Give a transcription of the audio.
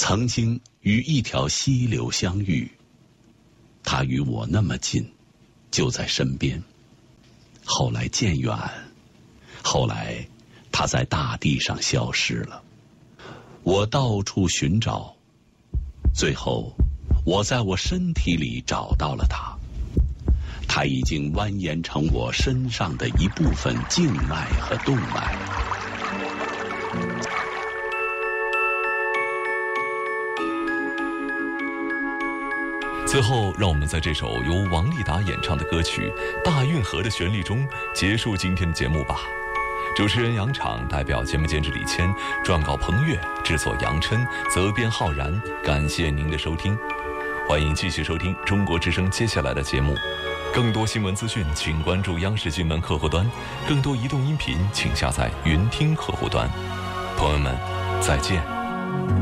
曾经与一条溪流相遇，它与我那么近，就在身边。后来渐远，后来它在大地上消失了。我到处寻找，最后我在我身体里找到了它。它已经蜿蜒成我身上的一部分静脉和动脉。 最后，让我们在这首由王丽达演唱的歌曲《大运河》的旋律中结束今天的节目吧。主持人杨昶代表节目监制李谦，撰稿彭越，制作杨琛，责编浩然。感谢您的收听，欢迎继续收听中国之声接下来的节目。更多新闻资讯，请关注央视新闻客户端；更多移动音频，请下载云听客户端。朋友们，再见。